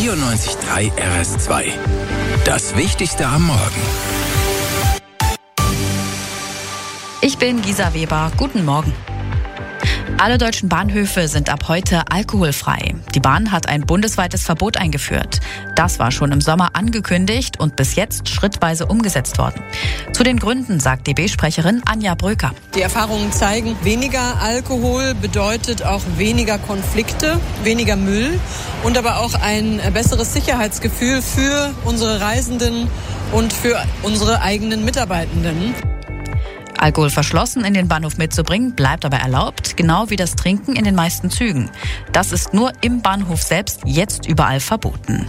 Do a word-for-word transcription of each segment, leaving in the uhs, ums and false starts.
vierundneunzig Komma drei R S zwei. Das Wichtigste am Morgen. Ich bin Gisa Weber. Guten Morgen. Alle deutschen Bahnhöfe sind ab heute alkoholfrei. Die Bahn hat ein bundesweites Verbot eingeführt. Das war schon im Sommer angekündigt und bis jetzt schrittweise umgesetzt worden. Zu den Gründen sagt D B-Sprecherin Anja Bröker. Die Erfahrungen zeigen, weniger Alkohol bedeutet auch weniger Konflikte, weniger Müll und aber auch ein besseres Sicherheitsgefühl für unsere Reisenden und für unsere eigenen Mitarbeitenden. Alkohol verschlossen in den Bahnhof mitzubringen, bleibt aber erlaubt, genau wie das Trinken in den meisten Zügen. Das ist nur im Bahnhof selbst jetzt überall verboten.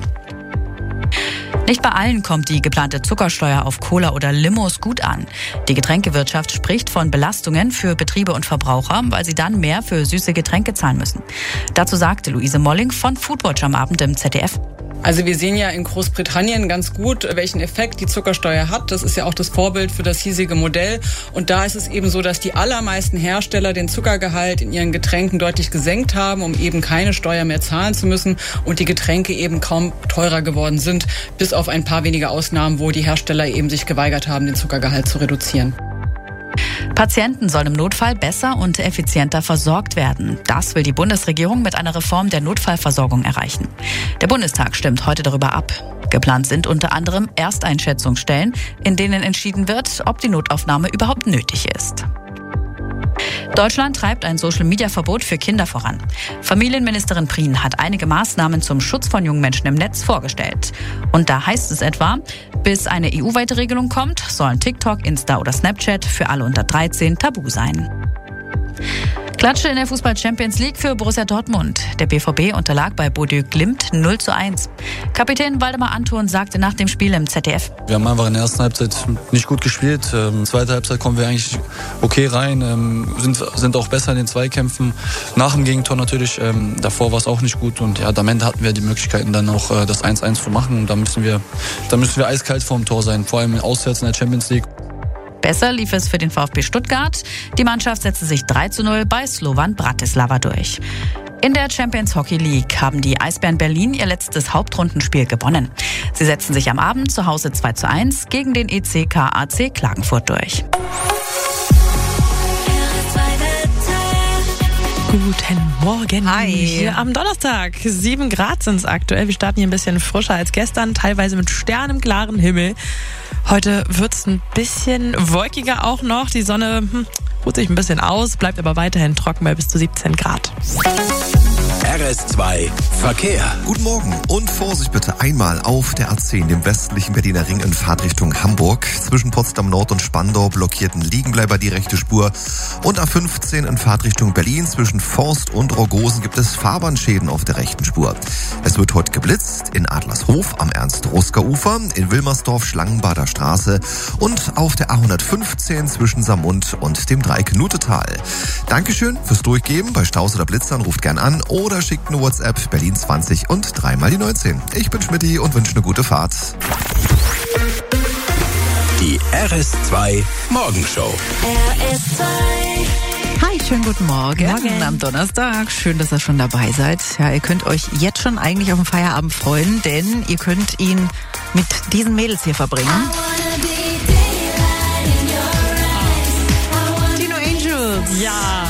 Nicht bei allen kommt die geplante Zuckersteuer auf Cola oder Limos gut an. Die Getränkewirtschaft spricht von Belastungen für Betriebe und Verbraucher, weil sie dann mehr für süße Getränke zahlen müssen. Dazu sagte Luise Molling von Foodwatch am Abend im Z D F. Also wir sehen ja in Großbritannien ganz gut, welchen Effekt die Zuckersteuer hat. Das ist ja auch das Vorbild für das hiesige Modell. Und da ist es eben so, dass die allermeisten Hersteller den Zuckergehalt in ihren Getränken deutlich gesenkt haben, um eben keine Steuer mehr zahlen zu müssen. Und die Getränke eben kaum teurer geworden sind, bis auf ein paar wenige Ausnahmen, wo die Hersteller eben sich geweigert haben, den Zuckergehalt zu reduzieren. Patienten sollen im Notfall besser und effizienter versorgt werden. Das will die Bundesregierung mit einer Reform der Notfallversorgung erreichen. Der Bundestag stimmt heute darüber ab. Geplant sind unter anderem Ersteinschätzungsstellen, in denen entschieden wird, ob die Notaufnahme überhaupt nötig ist. Deutschland treibt ein Social-Media-Verbot für Kinder voran. Familienministerin Prien hat einige Maßnahmen zum Schutz von jungen Menschen im Netz vorgestellt. Und da heißt es etwa, bis eine E U-weite Regelung kommt, sollen TikTok, Insta oder Snapchat für alle unter dreizehn tabu sein. Klatsche in der Fußball-Champions League für Borussia Dortmund. Der B V B unterlag bei Bordeaux Glimt null zu eins. Kapitän Waldemar Anton sagte nach dem Spiel im Z D F: Wir haben einfach in der ersten Halbzeit nicht gut gespielt. In der zweiten Halbzeit kommen wir eigentlich okay rein, sind, sind auch besser in den Zweikämpfen. Nach dem Gegentor natürlich, davor war es auch nicht gut. Und ja, am Ende hatten wir die Möglichkeiten, dann auch das eins eins zu machen. Und da müssen wir, da müssen wir eiskalt vorm Tor sein, vor allem auswärts in der Champions League. Besser lief es für den VfB Stuttgart. Die Mannschaft setzte sich drei zu null bei Slovan Bratislava durch. In der Champions Hockey League haben die Eisbären Berlin ihr letztes Hauptrundenspiel gewonnen. Sie setzten sich am Abend zu Hause zwei zu eins gegen den E C K A C Klagenfurt durch. Guten Morgen. Hi. Hier am Donnerstag. Sieben Grad sind es aktuell. Wir starten hier ein bisschen frischer als gestern, teilweise mit sternenklarem Himmel. Heute wird es ein bisschen wolkiger auch noch. Die Sonne hm, ruht sich ein bisschen aus, bleibt aber weiterhin trocken bei bis zu siebzehn Grad. R S zwei Verkehr. Guten Morgen und Vorsicht bitte einmal auf der A zehn, dem westlichen Berliner Ring in Fahrtrichtung Hamburg. Zwischen Potsdam Nord und Spandau blockierten Liegenbleiber die rechte Spur. Und A fünfzehn in Fahrtrichtung Berlin zwischen Forst und Rogosen gibt es Fahrbahnschäden auf der rechten Spur. Es wird heute geblitzt in Adlershof am Ernst-Rusker-Ufer, in Wilmersdorf Schlangenbader Straße und auf der A hundertfünfzehn zwischen Samund und dem Dreieck-Nutetal. Dankeschön fürs Durchgeben. Bei Staus oder Blitzern ruft gern an oder schickt eine WhatsApp Berlin zwanzig und dreimal die neunzehn. Ich bin Schmidti und wünsche eine gute Fahrt. Die R S zwei Morgenshow. R S zwei. Hi, schönen guten Morgen. Morgen. Am Donnerstag. Schön, dass ihr schon dabei seid. Ja, ihr könnt euch jetzt schon eigentlich auf den Feierabend freuen, denn ihr könnt ihn mit diesen Mädels hier verbringen. Tino Angels. Ja.